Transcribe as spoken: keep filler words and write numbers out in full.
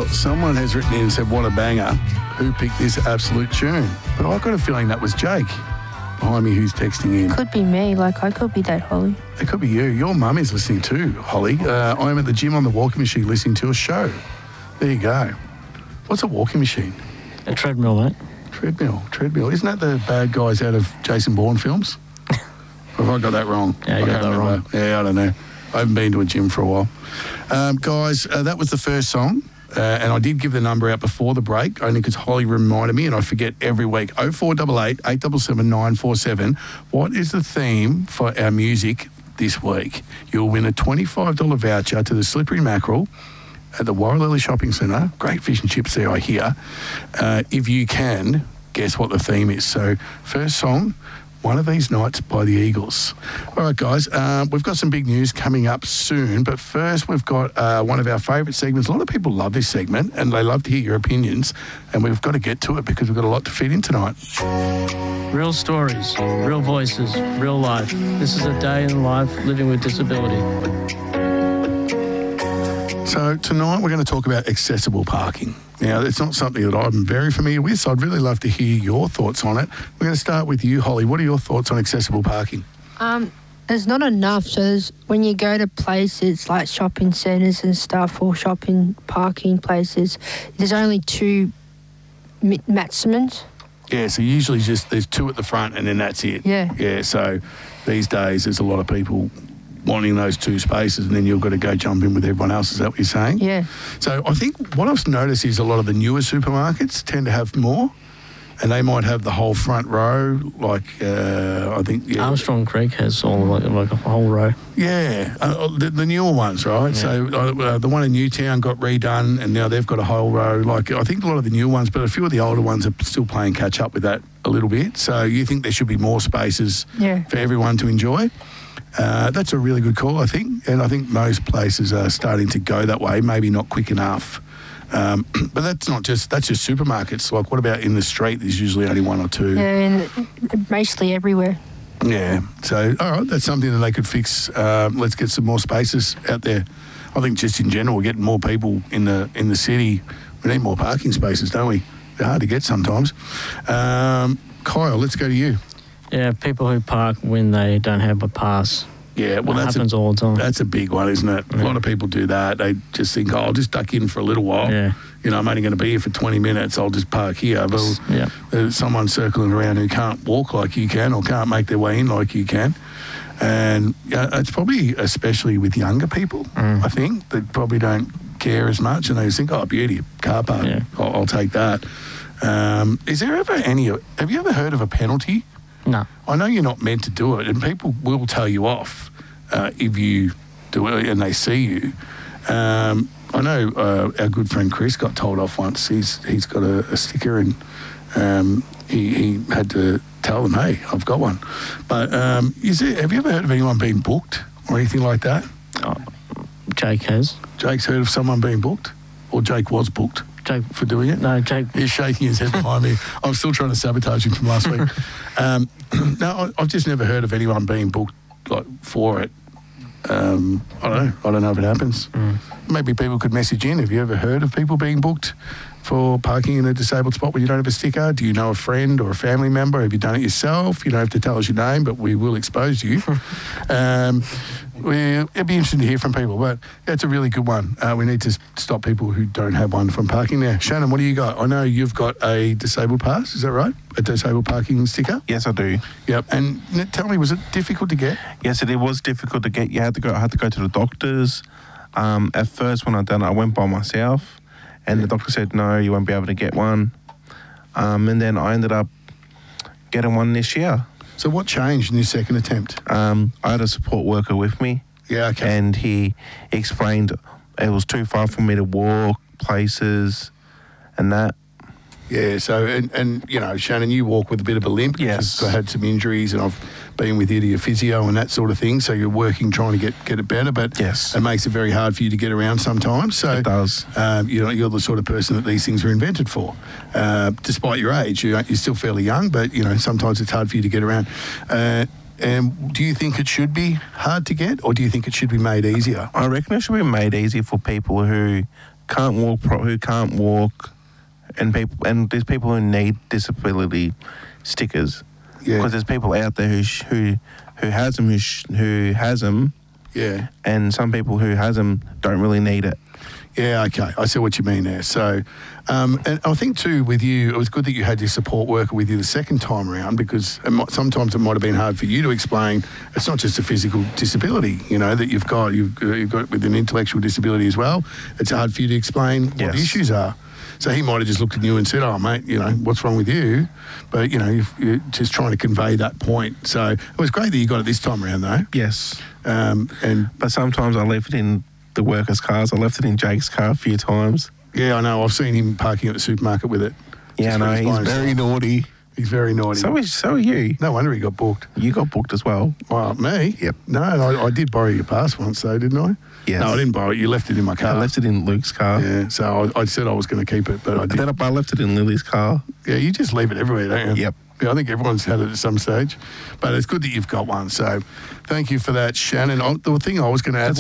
Well, someone has written in and said, what a banger. Who picked this absolute tune? But I've got a feeling that was Jake behind me who's texting in. Could be me. Like, I could be that Holly. It could be you. Your mum is listening too, Holly. Uh, I'm at the gym on the walking machine listening to a show. There you go. What's a walking machine? A treadmill, mate. Treadmill. Treadmill. Isn't that the bad guys out of Jason Bourne films? Or have I got that wrong? Yeah, you I got that remember. wrong. Yeah, I don't know. I haven't been to a gym for a while. Um, guys, uh, that was the first song. Uh, and I did give the number out before the break, only because Holly reminded me, and I forget every week. oh four eight eight, eight seven seven, nine four seven. What is the theme for our music this week? You'll win a twenty-five dollars voucher to the Slippery Mackerel at the Warralilly Shopping Centre. Great fish and chips there, I hear. Uh, if you can, guess what the theme is. So, first song, One of These Nights by the Eagles. All right, guys, uh, we've got some big news coming up soon, but first we've got uh, one of our favourite segments. A lot of people love this segment and they love to hear your opinions, and we've got to get to it because we've got a lot to fit in tonight. Real stories, real voices, real life. This is a day in life living with disability. So tonight we're going to talk about accessible parking. Now, it's not something that I'm very familiar with, so I'd really love to hear your thoughts on it. We're going to start with you, Holly. What are your thoughts on accessible parking? Um, there's not enough. So there's, when you go to places like shopping centres and stuff, or shopping parking places, there's only two mi- maximums. Yeah, so usually just there's two at the front and then that's it. Yeah. Yeah, so these days there's a lot of people wanting those two spaces and then you've got to go jump in with everyone else. Is that what you're saying? Yeah. So I think what I've noticed is a lot of the newer supermarkets tend to have more, and they might have the whole front row, like uh, I think... Yeah, Armstrong Creek has all like, like a whole row. Yeah, uh, the, the newer ones, right? Yeah. So uh, the one in Newtown got redone and now they've got a whole row. Like I think a lot of the newer ones, but a few of the older ones are still playing catch up with that a little bit. So you think there should be more spaces yeah. for everyone to enjoy? Uh, that's a really good call, I think. And I think most places are starting to go that way, maybe not quick enough. Um, but that's not just, that's just supermarkets. Like, what about in the street? There's usually only one or two. Yeah, and mostly everywhere. Yeah. So, all right, that's something that they could fix. Uh, let's get some more spaces out there. I think just in general, we're getting more people in the in the city. We need more parking spaces, don't we? They're hard to get sometimes. Um, Kyle, let's go to you. Yeah, people who park when they don't have a pass. Yeah, well, that that's happens a, all the time. That's a big one, isn't it? Yeah. A lot of people do that. They just think, oh, I'll just duck in for a little while. Yeah. You know, I'm only going to be here for twenty minutes. I'll just park here. But yeah. there's someone circling around who can't walk like you can or can't make their way in like you can. And uh, it's probably especially with younger people, mm. I think, that probably don't care as much. And they just think, oh, beauty, car park. Yeah. I'll, I'll take that. Um, is there ever any... Have you ever heard of a penalty? No. I know you're not meant to do it, and people will tell you off uh, if you do it and they see you. Um, I know uh, our good friend Chris got told off once. He's he's got a, a sticker, and um, he, he had to tell them, hey, I've got one. But um, is there, have you ever heard of anyone being booked or anything like that? Oh, Jake has. Jake's heard of someone being booked? Or Jake was booked? Jake for doing it? No, Jake. He's shaking his head behind me. I'm still trying to sabotage him from last week. Um, no, I've just never heard of anyone being booked like for it. Um, I don't know. I don't know if it happens. Mm. Maybe people could message in. Have you ever heard of people being booked for parking in a disabled spot when you don't have a sticker? Do you know a friend or a family member? Have you done it yourself? You don't have to tell us your name, but we will expose you. um, we, it'd be interesting to hear from people, but it's a really good one. Uh, we need to stop people who don't have one from parking there. Shannon, what do you got? I know you've got a disabled pass, is that right? A disabled parking sticker? Yes, I do. Yep. And tell me, was it difficult to get? Yes, it was difficult to get. You had to go. I had to go to the doctors. Um, at first, when I done it, I went by myself, and the doctor said, no, you won't be able to get one. Um, and then I ended up getting one this year. So what changed in your second attempt? Um, I had a support worker with me. Yeah, okay. And he explained it was too far for me to walk places and that. Yeah, so, and, and you know, Shannon, you walk with a bit of a limp. Yes. You've had some injuries, and I've been with you to your physio and that sort of thing, so you're working trying to get, get it better, but yes. it makes it very hard for you to get around sometimes. So it does. Um, you know, you're the sort of person that these things are invented for. Uh, despite your age, you're, you're still fairly young, but, you know, sometimes it's hard for you to get around. Uh, and do you think it should be hard to get, or do you think it should be made easier? I reckon it should be made easier for people who can't walk, pro- who can't walk, and people, and there's people who need disability stickers. Yeah. Because there's people out there who sh- who who has them, who sh- who has them, Yeah. and some people who has them don't really need it. Yeah, okay. I see what you mean there. So, um, and I think too with you, it was good that you had your support worker with you the second time around, because it might, sometimes it might have been hard for you to explain. It's not just a physical disability, you know, that you've got. You've, uh, you've got with an intellectual disability as well. It's hard for you to explain what the Yes. issues are. So he might have just looked at you and said, "Oh, mate, you know, what's wrong with you?" But you know, you're, you're just trying to convey that point. So it was great that you got it this time around, though. Yes. Um, and But sometimes I leave it in the workers' cars. I left it in Jake's car a few times. yeah, I know. I've seen him parking at the supermarket with it. Yeah, Just no, when he's by himself. very naughty. He's very naughty. So is so are you. No wonder he got booked. You got booked as well. Well, me? Yep. No, I, I did borrow your pass once, though, didn't I? Yes. No, I didn't borrow it. You left it in my car. I left it in Luke's car. Yeah, so I, I said I was going to keep it, but I And did. then I left it in Lily's car. Yeah, you just leave it everywhere, don't you? Yep. Yeah, I think everyone's had it at some stage. But it's good that you've got one. So thank you for that, Shannon. I, the thing I was going to add